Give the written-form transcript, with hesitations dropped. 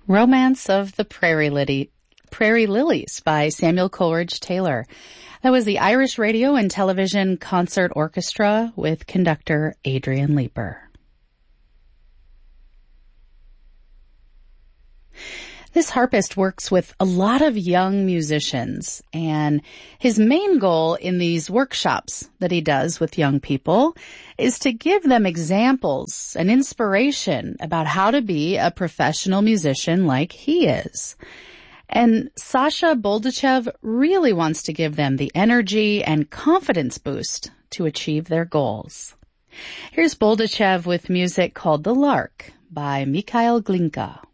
Romance of the Prairie Lilies by Samuel Coleridge Taylor. That was the Irish Radio and Television Concert Orchestra with conductor Adrian Leeper. This harpist works with a lot of young musicians, and his main goal in these workshops that he does with young people is to give them examples and inspiration about how to be a professional musician like he is. And Sasha Boldachev really wants to give them the energy and confidence boost to achieve their goals. Here's Boldachev with music called The Lark by Mikhail Glinka.